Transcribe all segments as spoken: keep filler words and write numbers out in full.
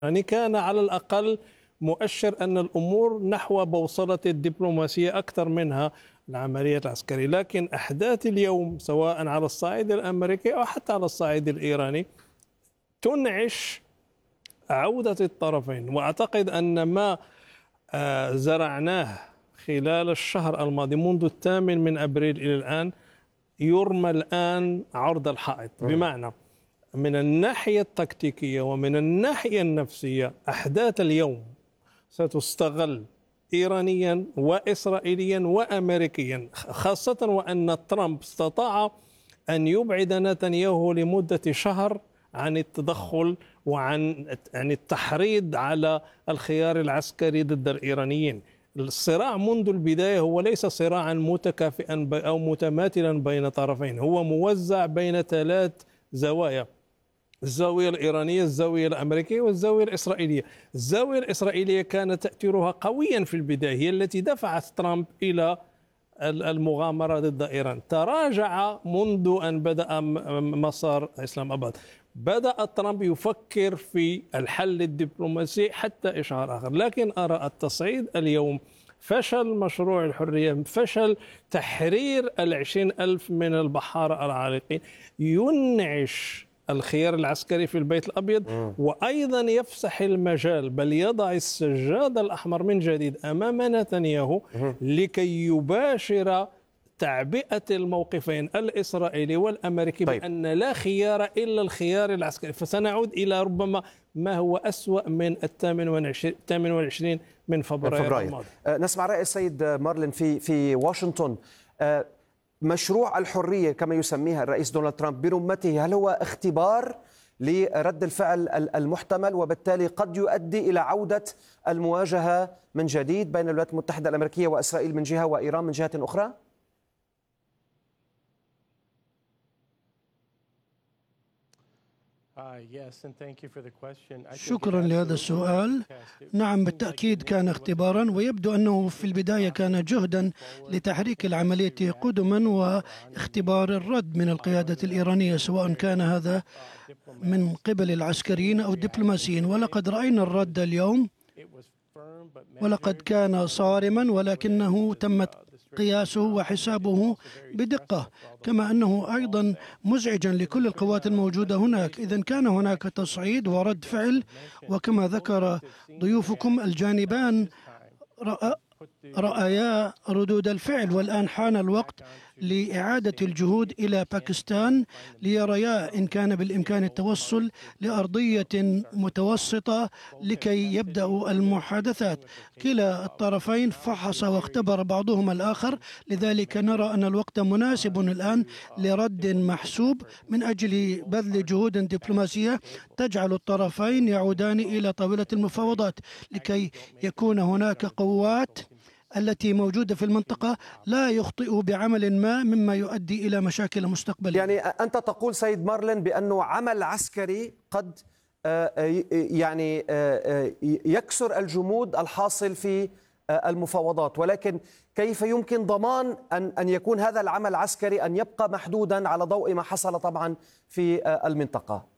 يعني كان على الأقل مؤشر أن الأمور نحو بوصلة الدبلوماسية أكثر منها العملية العسكرية. لكن أحداث اليوم سواء على الصعيد الأمريكي أو حتى على الصعيد الإيراني تنعش عودة الطرفين، وأعتقد أن ما زرعناه خلال الشهر الماضي منذ الثامن من أبريل إلى الآن يرمى الآن عرض الحائط. بمعنى من الناحية التكتيكية ومن الناحية النفسية أحداث اليوم ستستغل إيرانيا وإسرائيليا وأمريكيا، خاصة وأن ترامب استطاع أن يبعد نتنياهو لمدة شهر عن التدخل وعن عن التحريض على الخيار العسكري ضد الإيرانيين. الصراع منذ البداية هو ليس صراعا متكافئا أو متماثلا بين طرفين، هو موزع بين ثلاث زوايا: الزاوية الإيرانية، الزاوية الأمريكية، والزاوية الإسرائيلية. الزاوية الإسرائيلية كان تأثيرها قويا في البداية، هي التي دفعت ترامب إلى المغامرة ضد إيران. تراجع منذ أن بدأ مسار إسلام أباد. بدأ ترامب يفكر في الحل الدبلوماسي حتى إشعار آخر. لكن أرى التصعيد اليوم، فشل مشروع الحرية، فشل تحرير العشرين ألف من البحارة العالقين، ينعش الخيار العسكري في البيت الأبيض، وأيضا يفسح المجال بل يضع السجاد الأحمر من جديد أمام نتنياهو لكي يباشر تعبئة الموقفين الإسرائيلي والأمريكي. طيب. بأن لا خيار إلا الخيار العسكري، فسنعود إلى ربما ما هو أسوأ من الثامن والعشرين من فبراير الماضي. نسمع رأي السيد مارلين في في واشنطن. مشروع الحرية كما يسميها الرئيس دونالد ترامب برمته، هل هو اختبار لرد الفعل المحتمل وبالتالي قد يؤدي إلى عودة المواجهة من جديد بين الولايات المتحدة الأمريكية وإسرائيل من جهة وإيران من جهة أخرى؟ شكرا لهذا السؤال. نعم بالتأكيد كان اختبارا، ويبدو أنه في البداية كان جهدا لتحريك العملية قدما واختبار الرد من القيادة الإيرانية، سواء كان هذا من قبل العسكريين أو الدبلوماسيين. ولقد رأينا الرد اليوم، ولقد كان صارما، ولكنه تمت قياسه وحسابه بدقة، كما أنه أيضا مزعجا لكل القوات الموجودة هناك. إذن كان هناك تصعيد ورد فعل، وكما ذكر ضيوفكم الجانبان رأيا ردود الفعل، والآن حان الوقت لإعادة الجهود إلى باكستان ليريا إن كان بالإمكان التوصل لأرضية متوسطة لكي يبدأوا المحادثات. كلا الطرفين فحص واختبر بعضهما الآخر، لذلك نرى أن الوقت مناسب الآن لرد محسوب من أجل بذل جهود دبلوماسية تجعل الطرفين يعودان إلى طاولة المفاوضات، لكي يكون هناك قوات التي موجودة في المنطقة لا يخطئ بعمل ما مما يؤدي إلى مشاكل مستقبلية. يعني أنت تقول سيد مارلين بأنه عمل عسكري قد يعني يكسر الجمود الحاصل في المفاوضات، ولكن كيف يمكن ضمان أن أن يكون هذا العمل العسكري أن يبقى محدودا على ضوء ما حصل طبعا في المنطقة؟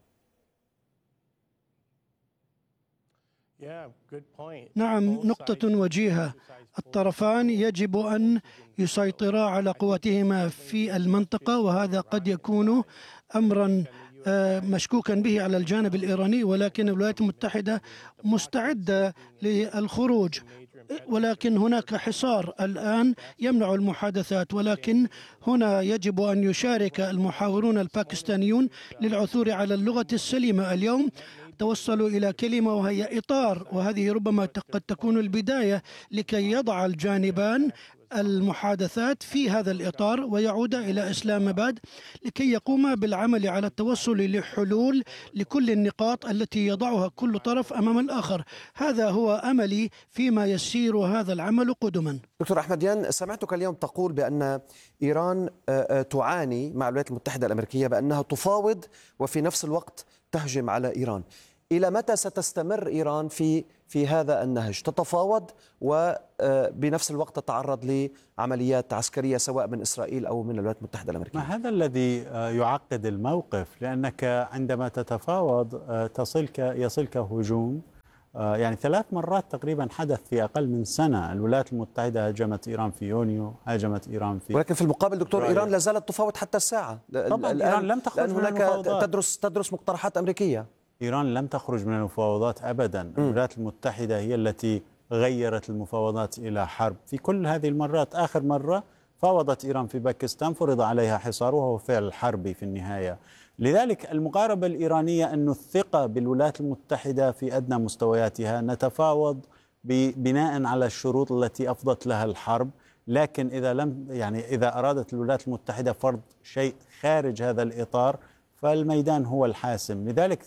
نعم، نقطة وجيهة. الطرفان يجب أن يسيطرا على قوتهما في المنطقة، وهذا قد يكون أمرا مشكوكا به على الجانب الإيراني، ولكن الولايات المتحدة مستعدة للخروج، ولكن هناك حصار الآن يمنع المحادثات. ولكن هنا يجب أن يشارك المحاورون الباكستانيون للعثور على اللغة السليمة. اليوم توصلوا إلى كلمة وهي إطار، وهذه ربما قد تكون البداية لكي يضع الجانبان المحادثات في هذا الإطار ويعود إلى إسلام آباد لكي يقوم بالعمل على التوصل لحلول لكل النقاط التي يضعها كل طرف أمام الآخر. هذا هو أملي فيما يسير هذا العمل قدما. دكتور أحمديان، سمعتك اليوم تقول بأن إيران تعاني مع الولايات المتحدة الأمريكية بأنها تفاوض وفي نفس الوقت تهجم على إيران. إلى متى ستستمر إيران في في هذا النهج، تتفاوض وبنفس الوقت تتعرض لعمليات عسكرية سواء من إسرائيل أو من الولايات المتحدة الأمريكية؟ ما هذا الذي يعقد الموقف، لأنك عندما تتفاوض تصلك يصلك هجوم يعني ثلاث مرات تقريبا حدث في أقل من سنة. الولايات المتحدة هاجمت إيران في يونيو، هاجمت إيران في ولكن في المقابل دكتور إيران لا زالت تفاوض حتى الساعة. طبعا إيران لم تخرج من هناك المفاوضات. تدرس تدرس مقترحات أمريكية. إيران لم تخرج من المفاوضات أبدا. م. الولايات المتحدة هي التي غيرت المفاوضات إلى حرب في كل هذه المرات. آخر مرة فاوضت إيران في باكستان، فرض عليها حصار وهو فعل حربي في النهاية. لذلك المقاربة الإيرانية أن الثقة بالولايات المتحدة في أدنى مستوياتها، نتفاوض بناء على الشروط التي أفضت لها الحرب، لكن إذا لم يعني إذا أرادت الولايات المتحدة فرض شيء خارج هذا الإطار فالميدان هو الحاسم. لذلك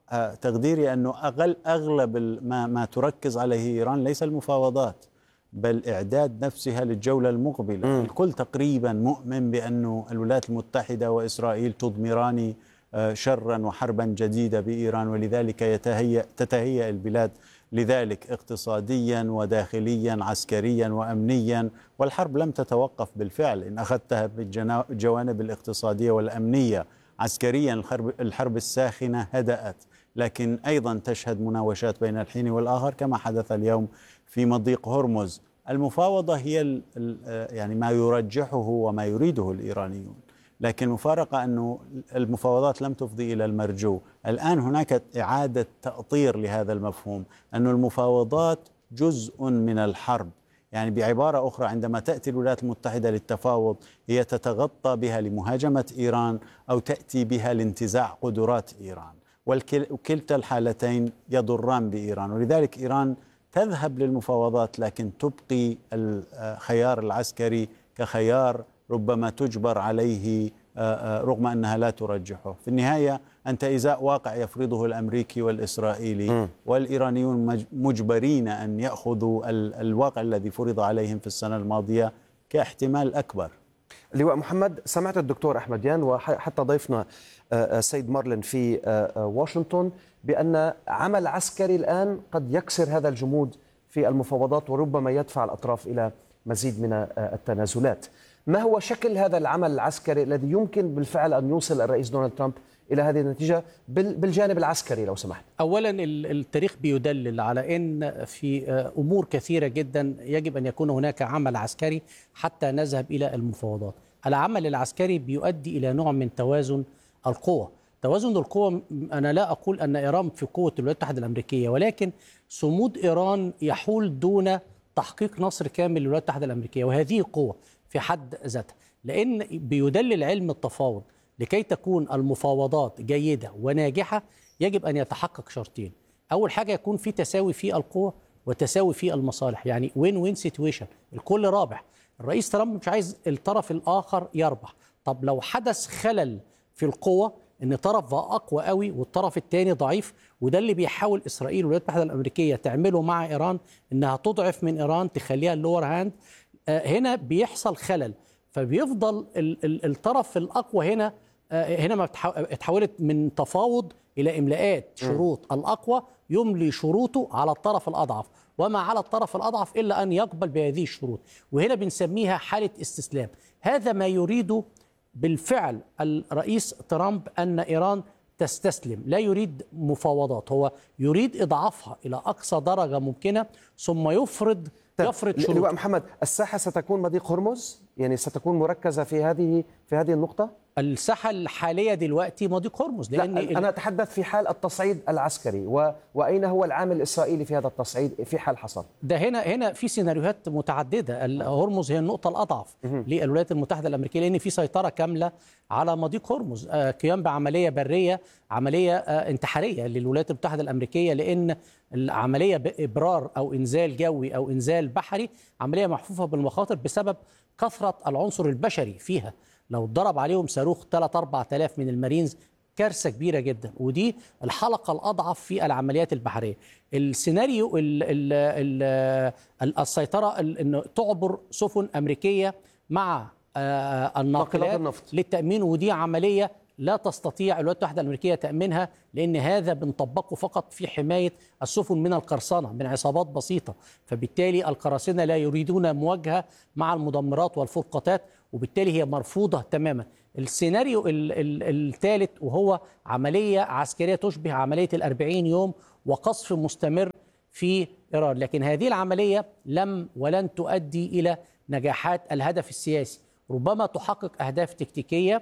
تقديري أنه أغل أغلب ما, ما تركز عليه إيران ليس المفاوضات بل إعداد نفسها للجولة المقبلة. م. الكل تقريبا مؤمن بأن الولايات المتحدة وإسرائيل تضمران شرا وحربا جديدة بإيران، ولذلك يتهيأ تتهيأ البلاد لذلك اقتصاديا وداخليا عسكريا وأمنيا. والحرب لم تتوقف بالفعل إن أخذتها بالجوانب الاقتصادية والأمنية. عسكريا الحرب, الحرب الساخنة هدأت، لكن أيضا تشهد مناوشات بين الحين والآخر كما حدث اليوم في مضيق هرمز. المفاوضة هي يعني ما يرجحه وما يريده الإيرانيون، لكن مفارقة أنه المفاوضات لم تفضي إلى المرجو. الآن هناك إعادة تأطير لهذا المفهوم، أن المفاوضات جزء من الحرب. يعني بعبارة أخرى، عندما تأتي الولايات المتحدة للتفاوض هي تتغطى بها لمهاجمة إيران أو تأتي بها لانتزاع قدرات إيران، وكلتا الحالتين يضران بإيران. ولذلك إيران تذهب للمفاوضات لكن تبقي الخيار العسكري كخيار ربما تجبر عليه رغم أنها لا ترجحه. في النهاية أنت إزاء واقع يفرضه الأمريكي والإسرائيلي، م. والإيرانيون مجبرين أن يأخذوا الواقع الذي فرض عليهم في السنة الماضية كاحتمال أكبر. لواء محمد، سمعت الدكتور أحمديان وحتى ضيفنا سيد مارلين في واشنطن بأن عمل عسكري الآن قد يكسر هذا الجمود في المفاوضات وربما يدفع الأطراف إلى مزيد من التنازلات. ما هو شكل هذا العمل العسكري الذي يمكن بالفعل أن يوصل الرئيس دونالد ترامب إلى هذه النتيجة بالجانب العسكري لو سمحت؟ أولا التاريخ بيدلل على أن في أمور كثيرة جدا يجب أن يكون هناك عمل عسكري حتى نذهب إلى المفاوضات. العمل العسكري بيؤدي إلى نوع من توازن القوى. توازن القوى، أنا لا أقول أن إيران في قوة الولايات المتحدة الأمريكية، ولكن صمود إيران يحول دون تحقيق نصر كامل للولايات المتحدة الأمريكية، وهذه قوة في حد ذاتها. لأن بيدلل علم التفاوض لكي تكون المفاوضات جيدة وناجحة يجب أن يتحقق شرطين. أول حاجة يكون في تساوي في القوة وتساوي في المصالح، يعني وين وين سيتويشن، الكل رابح. الرئيس ترامب مش عايز الطرف الآخر يربح. طب لو حدث خلل في القوة، ان طرف بقى اقوى قوي والطرف الثاني ضعيف، وده اللي بيحاول اسرائيل والولايات المتحده الامريكيه تعمله مع ايران، انها تضعف من ايران تخليها اللور هاند. آه هنا بيحصل خلل، فبيفضل ال ال الطرف الاقوى هنا آه هنا ما اتحولت من تفاوض الى املاءات شروط. م. الاقوى يملي شروطه على الطرف الاضعف، وما على الطرف الاضعف الا ان يقبل بهذه الشروط، وهنا بنسميها حاله استسلام. هذا ما يريده بالفعل الرئيس ترامب، أن إيران تستسلم، لا يريد مفاوضات، هو يريد إضعافها إلى أقصى درجة ممكنة ثم يفرض يفرض شروط. لواء محمد، الساحة ستكون مضيق هرمز؟ يعني ستكون مركزة في هذه في هذه النقطة؟ الساحة الحالية دلوقتي مضيق هرمز، لأن لا أنا أتحدث في حال التصعيد العسكري، و... وأين هو العامل الإسرائيلي في هذا التصعيد في حال حصل؟ ده هنا هنا في سيناريوهات متعددة. هرمز هي النقطة الأضعف للولايات المتحدة الأمريكية، لأن في سيطرة كاملة على مضيق هرمز، آه قيام بعملية برية، عملية آه انتحارية للولايات المتحدة الأمريكية، لأن العملية بإبرار أو إنزال جوي أو إنزال بحري عملية محفوفة بالمخاطر بسبب كثرة العنصر البشري فيها. لو ضرب عليهم صاروخ ثلاثة أربعة آلاف من المارينز كارثة كبيرة جدا، ودي الحلقة الأضعف في العمليات البحرية. السيناريو ال ال ال السيطرة أن تعبر سفن أمريكية مع الناقلات للتأمين، ودي عملية لا تستطيع الولايات المتحدة الأمريكية تأمينها، لأن هذا بنطبقه فقط في حماية السفن من القرصنة من عصابات بسيطة. فبالتالي القراصنة لا يريدون مواجهة مع المدمرات والفرقاطات، وبالتالي هي مرفوضة تماما. السيناريو الثالث وهو عملية عسكرية تشبه عملية الأربعين يوم وقصف مستمر في إيران. لكن هذه العملية لم ولن تؤدي إلى نجاحات الهدف السياسي، ربما تحقق أهداف تكتيكية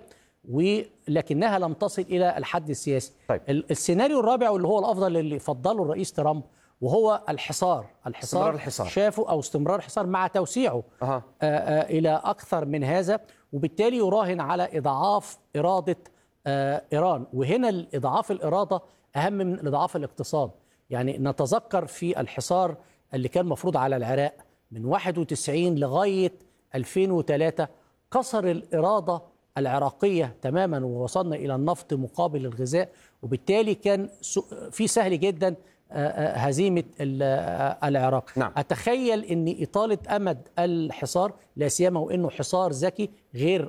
ولكنها لم تصل إلى الحد السياسي. طيب. السيناريو الرابع واللي هو الأفضل اللي فضله الرئيس ترامب وهو الحصار الحصار, الحصار. شافوا أو استمرار الحصار مع توسيعه أه. آآ آآ إلى أكثر من هذا، وبالتالي يراهن على إضعاف إرادة إيران. وهنا الإضعاف الإرادة أهم من الإضعاف الاقتصاد. يعني نتذكر في الحصار اللي كان مفروض على العراق من واحد وتسعين لغاية ألفين وثلاثة كسر الإرادة العراقية تماما، ووصلنا إلى النفط مقابل الغذاء، وبالتالي كان في سهل جدا هزيمة العراق. نعم. أتخيل أن إطالة أمد الحصار، لا سيما وأنه حصار ذكي غير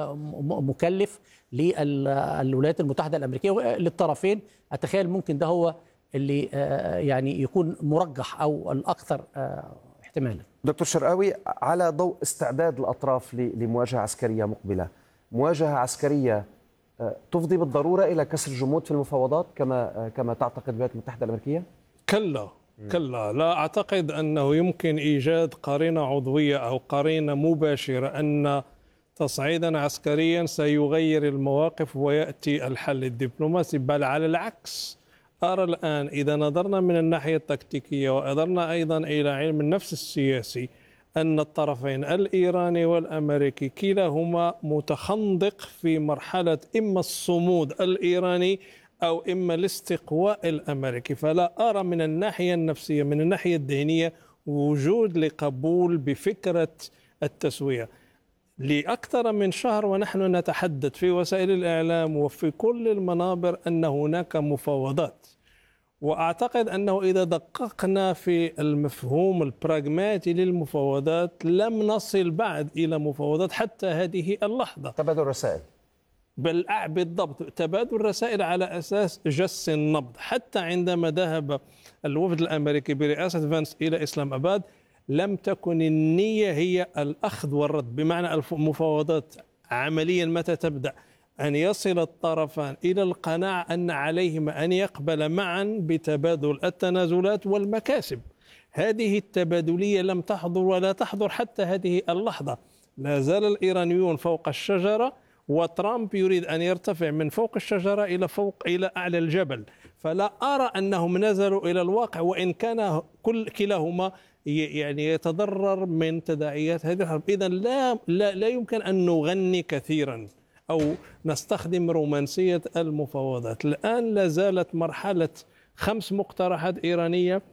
مكلف للولايات المتحدة الأمريكية للطرفين، أتخيل ممكن ده هو اللي يعني يكون مرجح أو الأكثر احتمالا. دكتور شرقاوي، على ضوء استعداد الأطراف لمواجهة عسكرية مقبلة، مواجهة عسكرية تفضي بالضرورة إلى كسر جمود في المفاوضات كما كما تعتقد الولايات المتحدة الأمريكية؟ كلا كلا لا أعتقد أنه يمكن إيجاد قرينة عضوية أو قرينة مباشرة أن تصعيدا عسكريا سيغير المواقف ويأتي الحل الدبلوماسي، بل على العكس. أرى الآن إذا نظرنا من الناحية التكتيكية ونظرنا أيضا إلى علم النفس السياسي أن الطرفين الإيراني والأمريكي كلاهما متخندق في مرحلة إما الصمود الإيراني أو إما الاستقواء الأمريكي، فلا أرى من الناحية النفسية من الناحية الذهنية وجود لقبول بفكرة التسوية. لأكثر من شهر ونحن نتحدث في وسائل الإعلام وفي كل المنابر أن هناك مفاوضات، وأعتقد أنه إذا دققنا في المفهوم البراغماتي للمفاوضات لم نصل بعد إلى مفاوضات حتى هذه اللحظة. تبادل رسائل، بل بالضبط تبادل رسائل على أساس جس النبض. حتى عندما ذهب الوفد الأمريكي برئاسة فانس إلى إسلام أباد لم تكن النية هي الأخذ والرد، بمعنى المفاوضات عمليا متى تبدأ أن يصل الطرفان إلى القناعة أن عليهما أن يقبل معا بتبادل التنازلات والمكاسب. هذه التبادلية لم تحضر ولا تحضر حتى هذه اللحظة. لا زال الإيرانيون فوق الشجرة وترامب يريد أن يرتفع من فوق الشجرة إلى فوق إلى أعلى الجبل، فلا أرى أنهم نزلوا إلى الواقع، وإن كان كل كلاهما يعني يتضرر من تداعيات هذه الحرب. إذا لا, لا لا يمكن أن نغني كثيرا أو نستخدم رومانسية المفاوضات. الآن لا زالت مرحلة خمس مقترحات إيرانية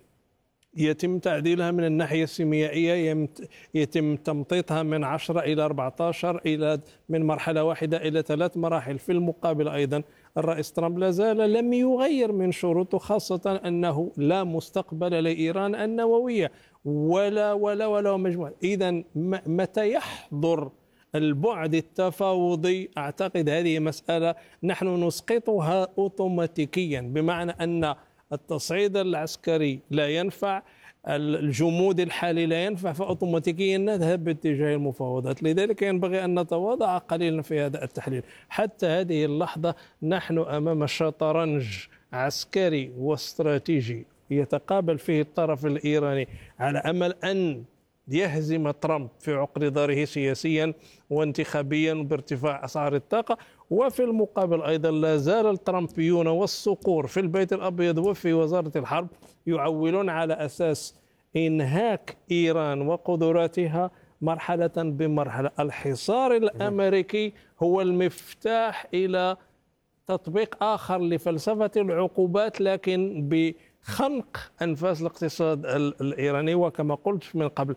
يتم تعديلها من الناحية السيميائية، يتم تمطيطها من عشرة إلى أربعة عشر إلى من مرحلة واحدة إلى ثلاث مراحل. في المقابل أيضا الرئيس ترامب لا زال لم يغير من شروطه، خاصة أنه لا مستقبل لإيران النووية ولا ولا ولا مجموعة. إذا متى يحضر البعد التفاوضي أعتقد هذه مسألة نحن نسقطها أوتوماتيكيا، بمعنى أن التصعيد العسكري لا ينفع، الجمود الحالي لا ينفع، فأوتوماتيكيا نذهب باتجاه المفاوضات. لذلك ينبغي أن نتواضع قليلا في هذا التحليل. حتى هذه اللحظة نحن أمام شطرنج عسكري واستراتيجي يتقابل فيه الطرف الإيراني على أمل أن يهزم ترامب في عقر داره سياسيا وانتخابيا بارتفاع أسعار الطاقة، وفي المقابل أيضا لا زال الترامبيون والصقور في البيت الأبيض وفي وزارة الحرب يعولون على أساس إنهاك إيران وقدراتها مرحلة بمرحلة. الحصار الأمريكي هو المفتاح إلى تطبيق آخر لفلسفة العقوبات، لكن بخنق أنفاس الاقتصاد الإيراني. وكما قلت من قبل،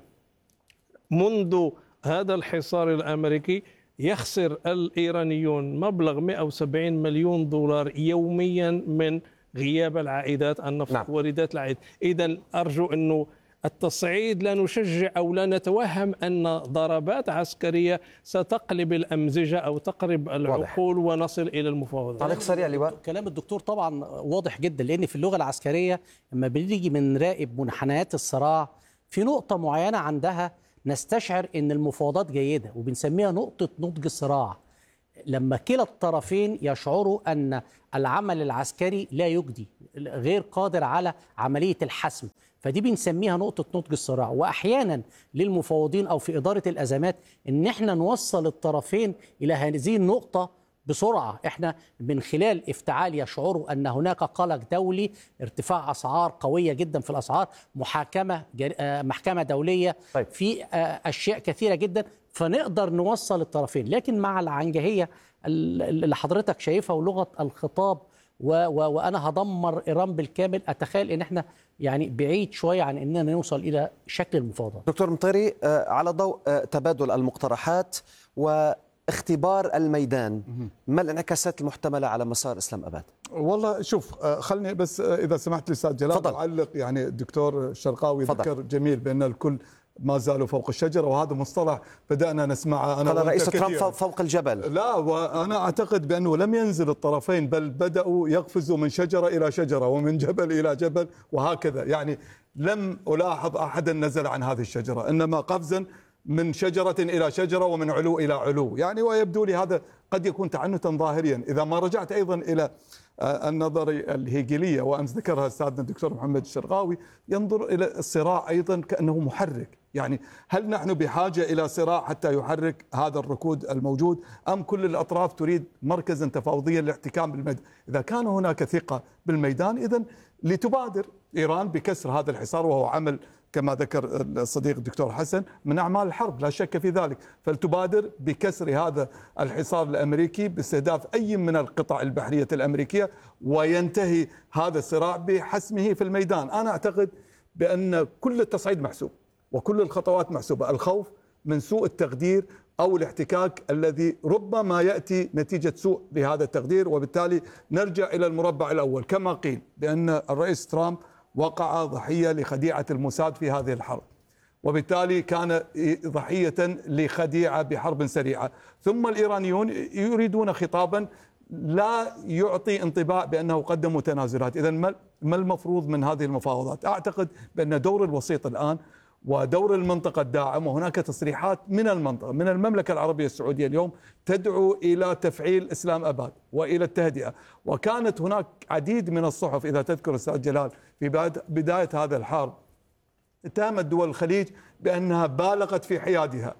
منذ هذا الحصار الأمريكي يخسر الإيرانيون مبلغ مئة وسبعين مليون دولار يوميا من غياب العائدات النفط. نعم. واردات العائد. إذن أرجو أنه التصعيد لا نشجع أو لا نتوهم أن ضربات عسكرية ستقلب الأمزجة أو تقرب العقول واضح. ونصل إلى المفاوضات. تعليق سريع لواء. كلام الدكتور طبعا واضح جدا، لأن في اللغة العسكرية لما بنيجي بنراقب منحنيات الصراع في نقطة معينة عندها نستشعر أن المفاوضات جيدة، وبنسميها نقطة نضج الصراع. لما كلا الطرفين يشعروا أن العمل العسكري لا يجدي، غير قادر على عملية الحسم، فدي بنسميها نقطة نضج الصراع. وأحيانا للمفاوضين أو في إدارة الأزمات إن احنا نوصل الطرفين إلى هذه النقطة بسرعة. احنا من خلال افتعال يشعروا أن هناك قلق دولي، ارتفاع أسعار قوية جدا في الأسعار، محاكمة محكمة دولية، طيب. في أشياء كثيرة جدا، فنقدر نوصل الطرفين. لكن مع العنجهية اللي حضرتك شايفها ولغة الخطاب و و وأنا هدمر إيران بالكامل، أتخيل إن احنا يعني بعيد شوية عن أننا نوصل إلى شكل المفاوضات. دكتور مطيري، على ضوء تبادل المقترحات واختبار الميدان، ما الانعكاسات المحتملة على مسار إسلام أباد؟ والله شوف، خلني بس إذا سمحت لي أستاذ جلال أعلق. يعني الدكتور الشرقاوي ذكر جميل بأن الكل ما زالوا فوق الشجرة، وهذا مصطلح بدأنا نسمعه أنا قال رئيس ترامب فوق الجبل. لا، وأنا أعتقد بأنه لم ينزل الطرفين، بل بدأوا يقفزوا من شجرة إلى شجرة ومن جبل إلى جبل وهكذا. يعني لم ألاحظ أحدا نزل عن هذه الشجرة، إنما قفزا من شجرة إلى شجرة ومن علو إلى علو. يعني ويبدو لي هذا قد يكون تعنتا ظاهريا. إذا ما رجعت أيضا إلى النظرية الهيجلية، وأمس ذكرها أستاذنا الدكتور محمد الشرقاوي، ينظر إلى الصراع أيضا كأنه محرك. يعني هل نحن بحاجة إلى صراع حتى يحرك هذا الركود الموجود، أم كل الأطراف تريد مركزا تفاوضيا للاحتكام بالميدان؟ إذا كان هناك ثقة بالميدان، إذن لتبادر إيران بكسر هذا الحصار، وهو عمل كما ذكر الصديق الدكتور حسن من أعمال الحرب لا شك في ذلك. فلتبادر بكسر هذا الحصار الأمريكي باستهداف أي من القطع البحرية الأمريكية، وينتهي هذا الصراع بحسمه في الميدان. أنا أعتقد بأن كل التصعيد محسوب وكل الخطوات محسوبة. الخوف من سوء التقدير أو الاحتكاك الذي ربما يأتي نتيجة سوء بهذا التقدير، وبالتالي نرجع إلى المربع الأول. كما قيل بأن الرئيس ترامب وقع ضحية لخديعة الموساد في هذه الحرب، وبالتالي كان ضحية لخديعة بحرب سريعة. ثم الإيرانيون يريدون خطابا لا يعطي انطباع بأنه قدموا تنازلات. إذن ما المفروض من هذه المفاوضات؟ أعتقد بأن دور الوسيط الآن ودور المنطقة الداعم، وهناك تصريحات من المنطقة من المملكة العربية السعودية اليوم تدعو إلى تفعيل إسلام أباد وإلى التهدئة. وكانت هناك عديد من الصحف، إذا تذكر أستاذ جلال، في بداية هذا الحرب اتهمت دول الخليج بأنها بالغت في حيادها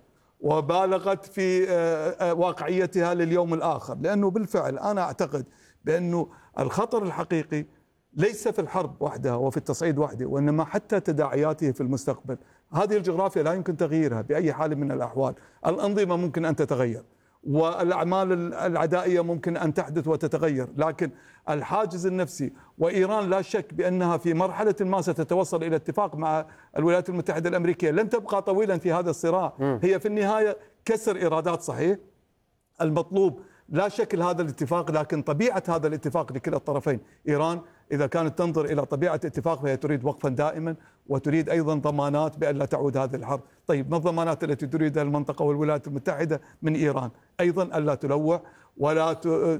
وبالغت في واقعيتها لليوم الآخر، لأنه بالفعل أنا أعتقد بأنه الخطر الحقيقي ليس في الحرب وحدها وفي التصعيد وحده، وإنما حتى تداعياته في المستقبل. هذه الجغرافيا لا يمكن تغييرها بأي حال من الأحوال. الأنظمة ممكن أن تتغير، والأعمال العدائية ممكن أن تحدث وتتغير، لكن الحاجز النفسي، وإيران لا شك بأنها في مرحلة ما ستتوصل إلى اتفاق مع الولايات المتحدة الأمريكية، لن تبقى طويلا في هذا الصراع. هي في النهاية كسر إيرادات صحيح المطلوب لا شكل هذا الاتفاق، لكن طبيعة هذا الاتفاق لكلا الطرفين. إيران إذا كانت تنظر إلى طبيعة الاتفاق فهي تريد وقفا دائما، وتريد أيضا ضمانات بأن لا تعود هذه الحرب. طيب ما الضمانات التي تريدها المنطقة والولايات المتحدة من إيران؟ أيضا ألا تلوح ولا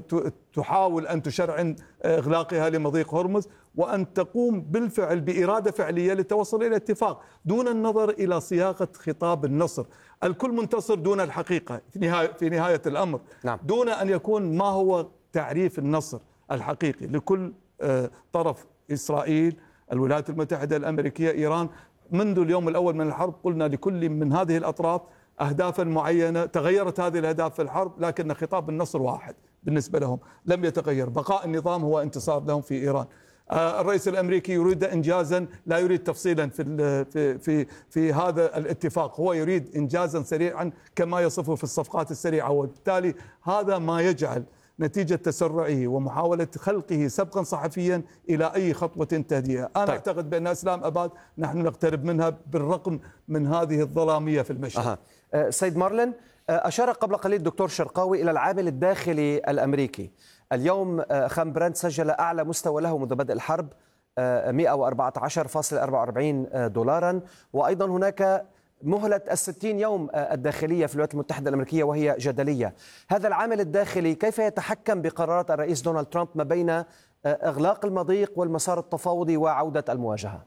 تحاول أن تشرعن إغلاقها لمضيق هرمز، وأن تقوم بالفعل بإرادة فعلية للتوصل إلى اتفاق دون النظر إلى صياغة خطاب النصر. الكل منتصر دون الحقيقة في نهاية, في نهاية الأمر. نعم. دون أن يكون ما هو تعريف النصر الحقيقي لكل طرف، إسرائيل، الولايات المتحدة الأمريكية، إيران. منذ اليوم الأول من الحرب قلنا لكل من هذه الأطراف أهدافا معينة، تغيرت هذه الأهداف في الحرب، لكن خطاب النصر واحد بالنسبة لهم لم يتغير. بقاء النظام هو انتصار لهم في إيران. الرئيس الأمريكي يريد إنجازا، لا يريد تفصيلا في في في في هذا الاتفاق، هو يريد إنجازا سريعا كما يصفه في الصفقات السريعة، وبالتالي هذا ما يجعل نتيجة تسرعه ومحاولة خلقه سبقا صحفيا إلى أي خطوة تهدئة. أنا طيب. أعتقد بأن إسلام أباد نحن نقترب منها بالرغم من هذه الظلامية في المشهد. أه. سيد مارلين، أشار قبل قليل الدكتور شرقاوي إلى العامل الداخلي الأمريكي. اليوم خام برنت سجل أعلى مستوى له منذ بدء الحرب، مئة وأربعة عشر فاصلة أربعة وأربعين دولارا، وأيضا هناك مهلة الستين يوم الداخلية في الولايات المتحدة الأمريكية وهي جدلية. هذا العامل الداخلي كيف يتحكم بقرارات الرئيس دونالد ترامب ما بين إغلاق المضيق والمسار التفاوضي وعودة المواجهة؟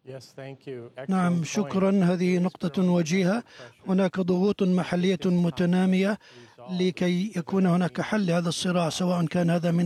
نعم، شكرا. هذه نقطة وجيهة. هناك ضغوط محلية متنامية لكي يكون هناك حل لهذا الصراع، سواء كان هذا من